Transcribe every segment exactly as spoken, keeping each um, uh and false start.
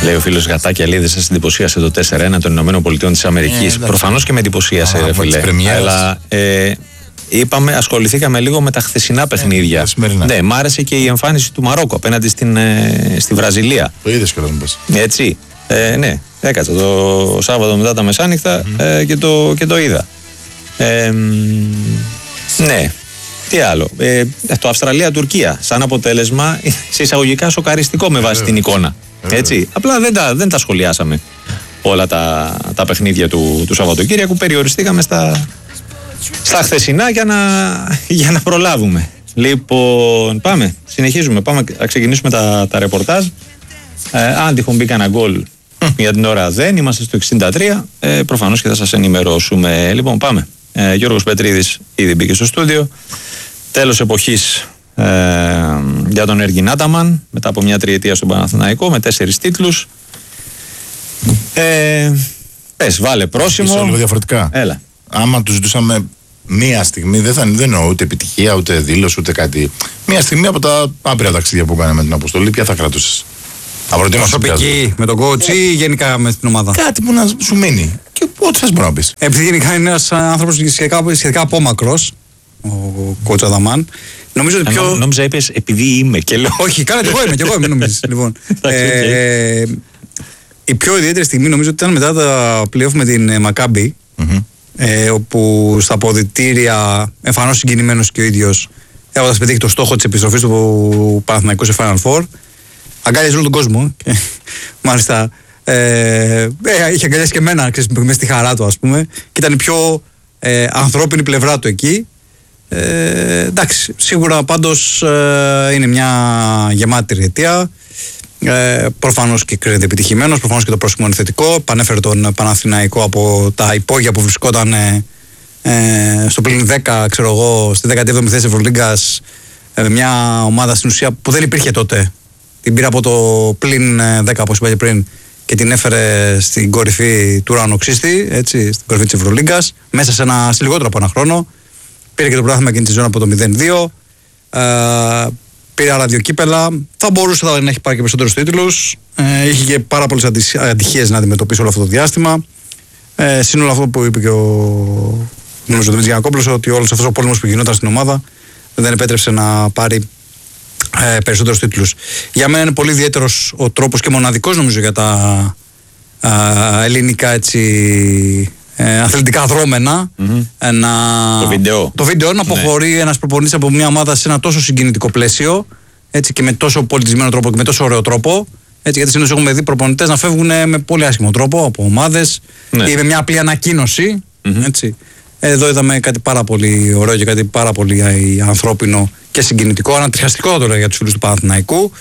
Λέει ο φίλος Γατάκη Αλίδη, σας εντυπωσίασε το τέσσερα ένα των Ηνωμένων Πολιτειών της Αμερικής. Ε, Προφανώς και με εντυπωσίασε, ρε φίλε. Αλλά ε, είπαμε, ασχοληθήκαμε λίγο με τα χθεσινά παιχνίδια. Ε, ναι, μ' άρεσε και η εμφάνιση του Μαρόκο απέναντι στην, ε, στη Βραζιλία. Το είδες κιόλας, μπας. Έτσι. Ε, ναι, έκατσα το Σάββατο μετά τα μεσάνυχτα mm-hmm. ε, και, το, και το είδα. Ε, ναι. Τι άλλο. Ε, το Αυστραλία-Τουρκία, σαν αποτέλεσμα, σε εισαγωγικά σοκαριστικό με βάση την εικόνα. Έτσι. Απλά δεν τα, δεν τα σχολιάσαμε όλα τα, τα παιχνίδια του, του Σαββατοκύριακου. Περιοριστήκαμε στα, στα χθεσινά για να, για να προλάβουμε. Λοιπόν, πάμε. Συνεχίζουμε. Πάμε να ξεκινήσουμε τα, τα ρεπορτάζ. Ε, αν τυχόν μπει κανένα γκολ, για την ώρα δεν. Είμαστε στο εξήντα τρία. Ε, προφανώς και θα σας ενημερώσουμε. Λοιπόν, πάμε. Ε, Γιώργος Πετρίδης ήδη μπήκε στο στούντιο. Τέλος εποχής ε, για τον Έργιν Άταμαν μετά από μια τριετία στον Παναθηναϊκό με τέσσερις τίτλους. Ε, πες, βάλε πρόσημο. Είσαι λίγο διαφορετικά. Έλα. Άμα του ζητούσαμε μία στιγμή, δεν, θα, δεν εννοώ ούτε επιτυχία, ούτε δήλωση, ούτε κάτι. Μία στιγμή από τα άπειρα ταξίδια που κάναμε με την αποστολή, ποια θα κρατούσες? Προσωπική, με τον coach ή γενικά με την ομάδα? Κάτι που να σου μείνει. Και ό,τι θες μπορεί να πεις. Επειδή γενικά είναι ένας άνθρωπος σχετικά, σχετικά απόμακρος, ο coach Αταμάν. Νομίζω ότι πιο. Νόμιζα είπες επειδή είμαι και λέω. Όχι, καλά, και εγώ είμαι, και εγώ είμαι, νομίζεις. Λοιπόν. ε, η πιο ιδιαίτερη στιγμή νομίζω ότι ήταν μετά τα play-off με την Μακάμπι, mm-hmm. ε, όπου στα αποδυτήρια, εμφανώς συγκινημένος και ο ίδιος, έχοντας πετύχει το στόχο της επιστροφής του Παναθηναϊκού σε Final Four, αγκάλιαζε όλο τον κόσμο. Και, μάλιστα, ε, ε, είχε αγκαλιάσει και εμένα, ξέρεις, μέσα στη χαρά του, ας πούμε, και ήταν η πιο ε, ανθρώπινη πλευρά του εκεί. Ε, εντάξει, σίγουρα πάντως ε, είναι μια γεμάτη τριετία. Ε, προφανώς και κρίνεται επιτυχημένος, προφανώς και το πρόσημο είναι θετικό. Πανέφερε τον Παναθηναϊκό από τα υπόγεια που βρισκόταν ε, ε, στο πλήν δέκα, ξέρω εγώ, στη δέκατη έβδομη θέση Ευρωλίγκας, ε, μια ομάδα στην ουσία που δεν υπήρχε τότε. Την πήρε από το πλήν δέκα, όπως είπα και πριν, και την έφερε στην κορυφή του ουρανοξύστη, έτσι, στην κορυφή της Ευρωλίγκας, μέσα σε, ένα, σε λιγότερο από ένα χρόνο. Πήρε και το πρωτάθλημα εκείνη τη ζώνη από το μηδέν δύο. Ε, πήρε άλλα δύο κύπελα. Θα μπορούσε να έχει πάρει και περισσότερους τίτλους. Ε, είχε και πάρα πολλές ατυχίες να αντιμετωπίσει όλο αυτό το διάστημα. Ε, Συν όλο αυτό που είπε και ο νομίζω, Δημήτρης Γιαννακόπουλος, ότι όλος αυτός ο πόλεμος που γινόταν στην ομάδα δεν επέτρεψε να πάρει ε, περισσότερους τίτλους. Για μένα είναι πολύ ιδιαίτερος ο τρόπος και μοναδικός, νομίζω, για τα ε, ελληνικά, έτσι, Ε, αθλητικά δρόμενα, mm-hmm. να... το βίντεο, το βίντεο να αποχωρεί ναι. ένας προπονητής από μια ομάδα σε ένα τόσο συγκινητικό πλαίσιο, έτσι, και με τόσο πολιτισμένο τρόπο και με τόσο ωραίο τρόπο, έτσι, γιατί συνήθως έχουμε δει προπονητές να φεύγουν με πολύ άσχημο τρόπο από ομάδες, ναι. ή με μια απλή ανακοίνωση, mm-hmm. έτσι. Εδώ είδαμε κάτι πάρα πολύ ωραίο και κάτι πάρα πολύ ανθρώπινο και συγκινητικό, ανατριχιαστικό θα το λέω για τους φίλους του Παναθηναϊκού.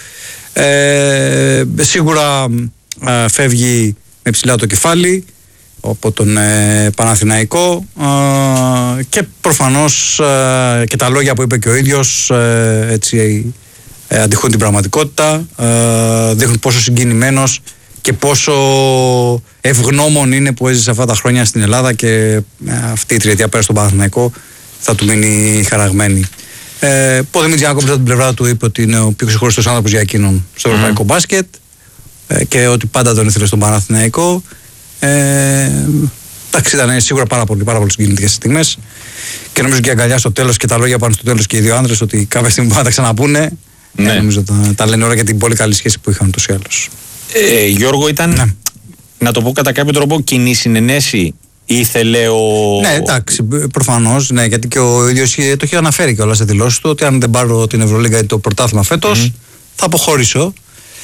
Ε, σίγουρα ε, φεύγει με ψηλά το κεφάλι από τον ε, Παναθηναϊκό, ε, και προφανώς ε, και τα λόγια που είπε και ο ίδιος ε, έτσι ε, αντιχούν την πραγματικότητα, ε, δείχνουν πόσο συγκινημένος και πόσο ευγνώμων είναι που έζησε αυτά τα χρόνια στην Ελλάδα, και ε, αυτή η τριετία πέρα στον Παναθηναϊκό θα του μείνει χαραγμένη. Ε, ο Δημήτρης Γιαννακόπουλος από την πλευρά του είπε ότι είναι ο πιο ξεχωριστός άνθρωπος για εκείνον στο ευρωπαϊκό mm. μπάσκετ, ε, και ότι πάντα τον ήθελε στον Παναθηναϊκό. Ε, εντάξει, ήταν σίγουρα πάρα πολύ, πάρα πολύ συγκινητικές στιγμές, και νομίζω και η αγκαλιά στο τέλος και τα λόγια πάνω στο τέλος και οι δύο άντρες ότι κάποια στιγμή που θα τα ξαναπούνε, ναι. ε, νομίζω τα, τα λένε όλα για την πολύ καλή σχέση που είχαν ούτως ή άλλως. Ε, Γιώργο, ήταν, ναι. να το πω κατά κάποιο τρόπο, κοινή συνενέση, ήθελε ο... Ναι, εντάξει, προφανώς, ναι, γιατί και ο ίδιος το είχε αναφέρει κιόλας σε δηλώσεις του, ότι αν δεν πάρω την Ευρωλίγκα ή το πρωτάθλημα φέτος, mm. θα αποχωρήσω.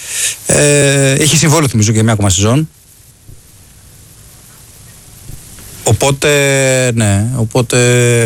Ε, έχει συμβόλαιο, νομίζω, για μια ακόμα σεζόν. Οπότε, ναι, οπότε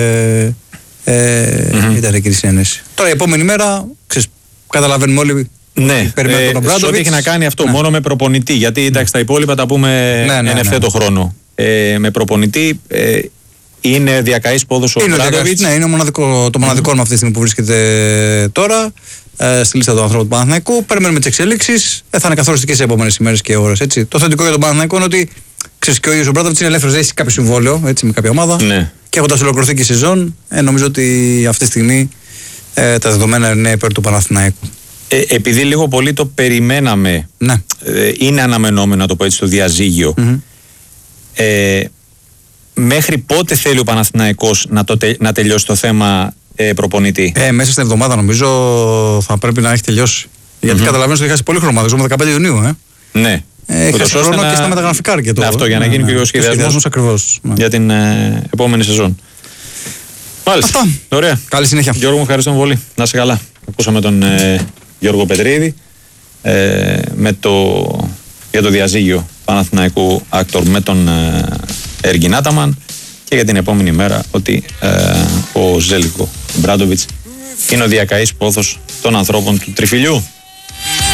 ε, mm-hmm. ήταν εκεί η συνένεση. Τώρα η επόμενη μέρα, ξέρεις, καταλαβαίνουμε όλοι, ναι, περιμένουμε ε, τον Ομπράντοβιτς. Ό,τι έχει να κάνει αυτό, ναι. μόνο με προπονητή, γιατί εντάξει, τα υπόλοιπα τα πούμε ναι, ναι, εν ευθέτω ναι. χρόνο. Ε, με προπονητή ε, είναι διακαής πόδος ο Ομπράντοβιτς. Ναι, είναι μοναδικό, το μοναδικό mm-hmm. αυτή τη στιγμή που βρίσκεται τώρα ε, στη λίστα του ανθρώπου του Παναθηναϊκού. Περιμένουμε τις εξέλιξεις, ε, θα είναι καθοριστικές οι επόμενες ημέρες και ώρες. Έτσι. Το θετικό για τον Παναθηναϊκό είναι ότι ξέρεις, και ο ίδιος ο Ομπράντοβιτς είναι ελεύθερος, έχει κάποιο συμβόλαιο, έτσι, με κάποια ομάδα. Ναι. Και έχοντας ολοκληρωθεί και η σεζόν, ε, νομίζω ότι αυτή τη στιγμή ε, τα δεδομένα είναι υπέρ του Παναθηναϊκού. Ε, επειδή λίγο πολύ το περιμέναμε, ναι. ε, είναι αναμενόμενο να το πω έτσι το διαζύγιο. Mm-hmm. Ε, μέχρι πότε θέλει ο Παναθηναϊκός να, το, να τελειώσει το θέμα ε, προπονητή? Ε, μέσα στην εβδομάδα νομίζω θα πρέπει να έχει τελειώσει. Mm-hmm. Γιατί καταλαβαίνω ότι έχει χάσει πολύ χρόνο. Ζούμε δεκαπέντε Ιουνίου. Ε. Ναι. Ε, έχει χάσει χρόνο να... και στα μεταγραφικά αρκετό. Ναι, αυτό για να γίνει ναι, και ο σχεδιασμός ακριβώς ναι. για την ε, επόμενη σεζόν. Μάλιστα. Αυτά. Ωραία. Καλή συνέχεια. Γιώργο, μου ευχαριστούμε πολύ. Να είσαι καλά. Ακούσαμε τον ε, Γιώργο Πετρίδη ε, με το, για το διαζύγιο Παναθηναϊκού Άκτορ με τον ε, Έργιν Άταμαν και για την επόμενη μέρα ότι ε, ο Ζέλικο Μπράντοβιτς είναι ο διακαής πόθος των ανθρώπων του Τριφυλιού.